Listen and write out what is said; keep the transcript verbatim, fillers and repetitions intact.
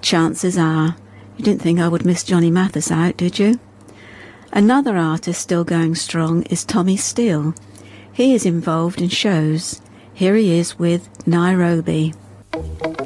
chances are you didn't think I would miss Johnny Mathis out, did you? Another artist still going strong is Tommy Steele. He is involved in shows. Here he is with Nairobi.